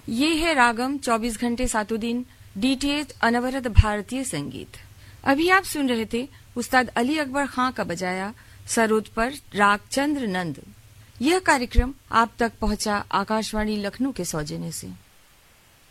ये है रागम 24 घंटे सातों दिन डीटीएच अनवरत भारतीय संगीत। अभी आप सुन रहे थे उस्ताद अली अकबर खां का बजाया सरोद पर राग चंद्र नंद। यह कार्यक्रम आप तक पहुंचा आकाशवाणी लखनऊ के सौजन्य से।